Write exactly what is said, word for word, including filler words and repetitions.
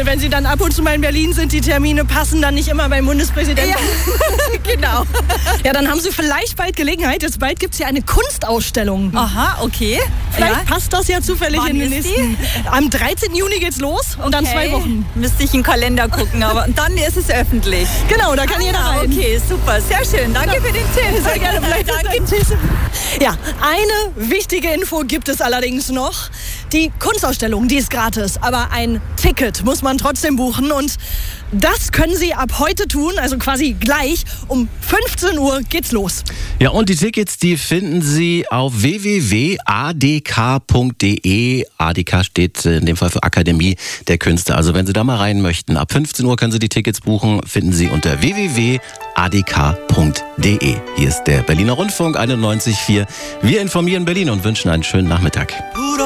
wenn Sie dann ab und zu mal in Berlin sind, die Termine passen dann nicht immer beim Bundespräsidenten. Ja, genau. Ja, dann haben Sie vielleicht bald Gelegenheit. Jetzt bald gibt es ja eine Kunstausstellung. Aha, okay. Vielleicht ja. passt das ja zufällig Wann in den ist nächsten... Am dreizehnten Juni geht's los und dann Okay. zwei Wochen. Müsste ich in den Kalender gucken, aber dann ist es öffentlich. Genau, da kann Ah, jeder ja, rein. okay, super, sehr schön. Danke für den Tipp. Sehr gerne. Vielleicht Danke. Ja, eine wichtige Info gibt es allerdings noch. Die Kunstausstellung, die ist gratis, aber ein Ticket muss man trotzdem buchen und das können Sie ab heute tun, also quasi gleich. Um fünfzehn Uhr geht's los. Ja, und die Tickets, die finden Sie auf w w w punkt a d k punkt d e. A D K steht in dem Fall für Akademie der Künste. Also wenn Sie da mal rein möchten, ab fünfzehn Uhr können Sie die Tickets buchen, finden Sie unter w w w punkt a d k punkt d e. Hier ist der Berliner Rundfunk einundneunzig Komma vier. Wir informieren Berlin und wünschen einen schönen Nachmittag.